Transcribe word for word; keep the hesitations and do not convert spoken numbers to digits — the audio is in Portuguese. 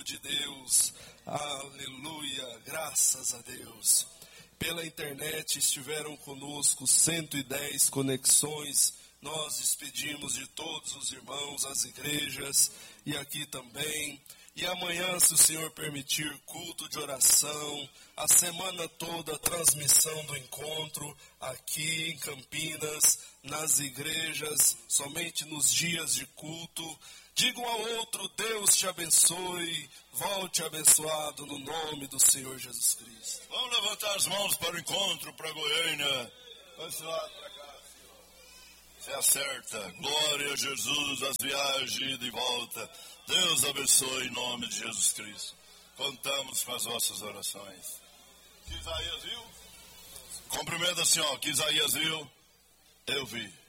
de Deus. Aleluia, graças a Deus. Pela internet estiveram conosco cento e dez conexões. Nós despedimos de todos os irmãos, as igrejas e aqui também. E amanhã, se o Senhor permitir, culto de oração, a semana toda transmissão do encontro aqui em Campinas, nas igrejas, somente nos dias de culto. Diga um ao outro, Deus te abençoe, volte abençoado no nome do Senhor Jesus Cristo. Vamos levantar as mãos para o encontro, para Goiânia. Vai esse lado para cá, Senhor. Você acerta. Glória a Jesus, as viagens, ida e volta. Deus abençoe em nome de Jesus Cristo. Contamos com as vossas orações. Que Isaías viu? Cumprimenta assim, ó. Que Isaías viu, eu vi.